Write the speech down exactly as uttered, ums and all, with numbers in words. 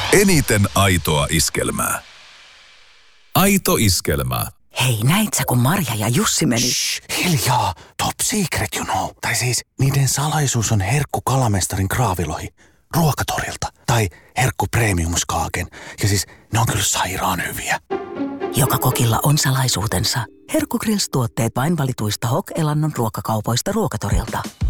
Eniten aitoa iskelmää. Aito iskelmää. Hei, näit sä, kun Marja ja Jussi meni? Shh, hiljaa. Top secret, you know. Tai siis, niiden salaisuus on herkku kalamestarin kraavilohi ruokatorilta. Tai herkku premiumskaaken. Ja siis, ne on kyllä sairaan hyviä. Joka kokilla on salaisuutensa. Herkku Grills-tuotteet vain valituista Hok-elannon ruokakaupoista ruokatorilta.